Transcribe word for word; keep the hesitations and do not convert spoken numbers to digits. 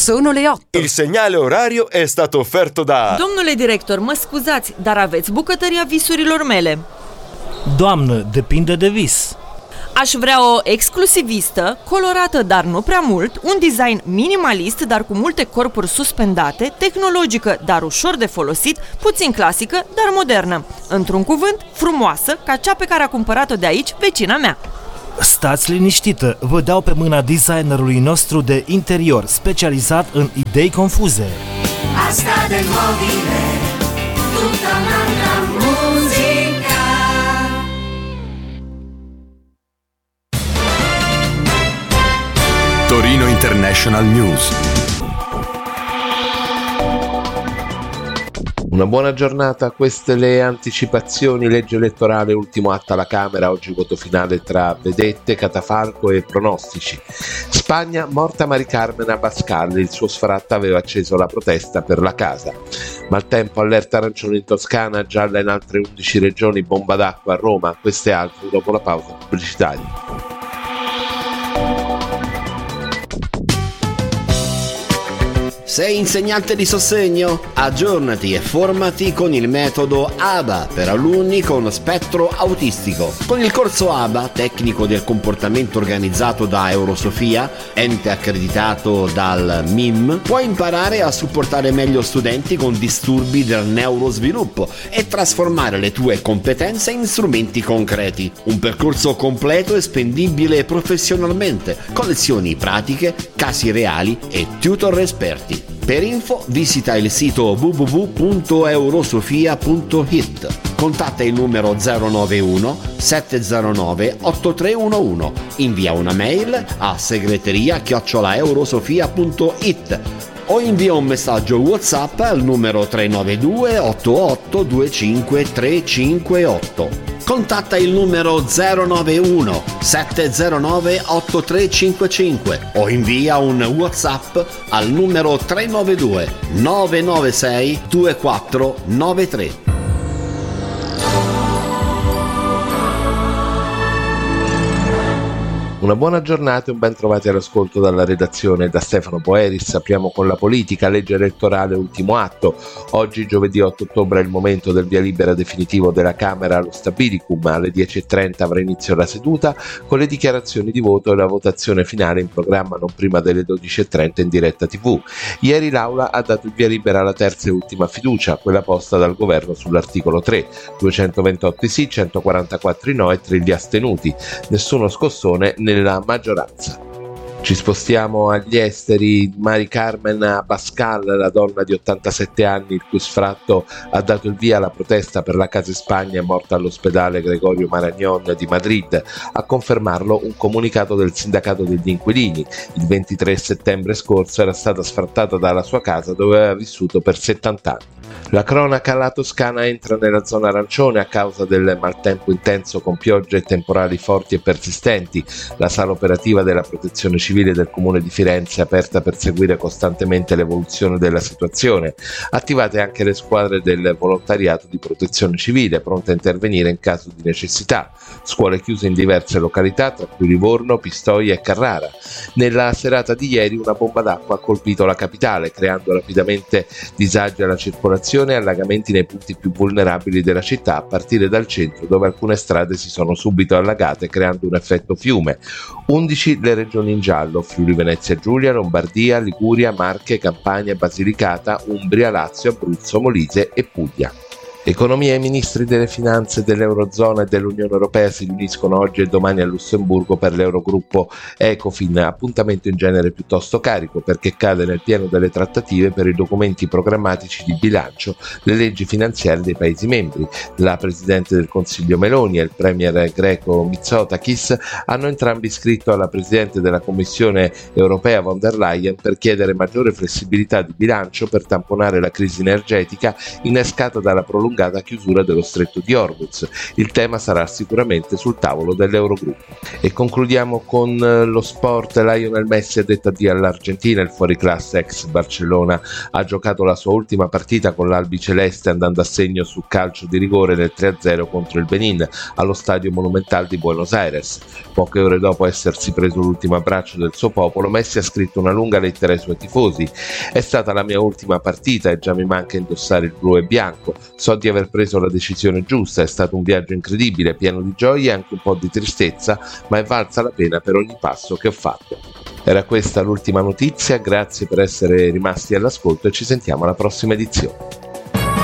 Sono le otto. Il segnale orario è stato offerto da... Domnule director, mă scuzați, dar aveți bucătăria visurilor mele? Doamnă, depinde de vis. Aș vrea o exclusivistă, colorată, dar nu prea mult, un design minimalist, dar cu multe corpuri suspendate, tehnologică, dar ușor de folosit, puțin clasică, dar modernă. Într-un cuvânt, frumoasă, ca cea pe care a cumpărat-o de aici vecina mea. Stați liniștită, vă dau pe mâna designerului nostru de interior, specializat în idei confuze. Asta de mobile, tutta un'altra musica. Torino International News. Una buona giornata, queste le anticipazioni, legge elettorale, ultimo atto alla Camera, oggi voto finale tra vedette, catafalco e pronostici. Spagna, morta Mari Carmen Abascal, il suo sfratto aveva acceso la protesta per la casa. Maltempo, allerta arancione in Toscana, gialla in altre undici regioni, bomba d'acqua a Roma, queste altre dopo la pausa pubblicitaria. Sei insegnante di sostegno? Aggiornati e formati con il metodo A B A per alunni con spettro autistico. Con il corso A B A, tecnico del comportamento organizzato da Eurosofia, ente accreditato dal M I M, puoi imparare a supportare meglio studenti con disturbi del neurosviluppo e trasformare le tue competenze in strumenti concreti. Un percorso completo e spendibile professionalmente, con lezioni pratiche, casi reali e tutor esperti. Per info visita il sito w w w punto eurosofia punto i t. Contatta il numero zero nove uno sette zero nove otto tre uno uno. Invia una mail a segreteria chiocciola eurosofia punto i t o invia un messaggio WhatsApp al numero tre nove due otto otto due cinque tre cinque otto. Contatta il numero zero nove uno sette zero nove otto tre cinque cinque o invia un WhatsApp al numero tre nove due nove nove sei due quattro nove tre. Una buona giornata e un ben trovati all'ascolto dalla redazione da Stefano Poeris. Apriamo con la politica, legge elettorale, ultimo atto. Oggi, giovedì otto ottobre, è il momento del via libera definitivo della Camera allo Stabilicum. Alle dieci e trenta avrà inizio la seduta con le dichiarazioni di voto e la votazione finale in programma non prima delle dodici e trenta in diretta tivù. Ieri l'Aula ha dato il via libera alla terza e ultima fiducia, quella posta dal governo sull'articolo tre. duecentoventotto i sì, centoquarantaquattro i no e tre gli astenuti. Nessuno scossone nella maggioranza. Ci spostiamo agli esteri. Mari Carmen Abascal, la donna di ottantasette anni il cui sfratto ha dato il via alla protesta per la Casa Spagna, è morta all'ospedale Gregorio Marañón di Madrid. A confermarlo un comunicato del sindacato degli inquilini. Il ventitré settembre scorso era stata sfrattata dalla sua casa dove aveva vissuto per settanta anni. La cronaca, la Toscana entra nella zona arancione a causa del maltempo intenso con piogge e temporali forti e persistenti. La sala operativa della protezione civile del comune di Firenze è aperta per seguire costantemente l'evoluzione della situazione. Attivate anche le squadre del volontariato di protezione civile, pronte a intervenire in caso di necessità. Scuole chiuse in diverse località, tra cui Livorno, Pistoia e Carrara. Nella serata di ieri una bomba d'acqua ha colpito la capitale, creando rapidamente disagi alla circolazione e allagamenti nei punti più vulnerabili della città, a partire dal centro, dove alcune strade si sono subito allagate creando un effetto fiume. undici le regioni in giallo: Friuli Venezia Giulia, Lombardia, Liguria, Marche, Campania, Basilicata, Umbria, Lazio, Abruzzo, Molise e Puglia. Economia e ministri delle finanze dell'Eurozona e dell'Unione Europea si riuniscono oggi e domani a Lussemburgo per l'Eurogruppo Ecofin, appuntamento in genere piuttosto carico perché cade nel pieno delle trattative per i documenti programmatici di bilancio, le leggi finanziarie dei Paesi membri. La Presidente del Consiglio Meloni e il Premier greco Mitsotakis hanno entrambi scritto alla Presidente della Commissione Europea von der Leyen per chiedere maggiore flessibilità di bilancio per tamponare la crisi energetica innescata dalla prolungata prolungata chiusura dello stretto di Hormuz. Il tema sarà sicuramente sul tavolo dell'Eurogruppo. E concludiamo con lo sport. Lionel Messi ha detto addio all'Argentina. Il fuoriclasse ex Barcellona ha giocato la sua ultima partita con l'albiceleste andando a segno su calcio di rigore nel tre a zero contro il Benin allo Stadio Monumental di Buenos Aires. Poche ore dopo essersi preso l'ultimo abbraccio del suo popolo, Messi ha scritto una lunga lettera ai suoi tifosi. È stata la mia ultima partita e già mi manca indossare il blu e bianco. So di aver preso la decisione giusta, è stato un viaggio incredibile, pieno di gioia e anche un po' di tristezza, ma è valsa la pena per ogni passo che ho fatto. Era questa l'ultima notizia, grazie per essere rimasti all'ascolto e ci sentiamo alla prossima edizione.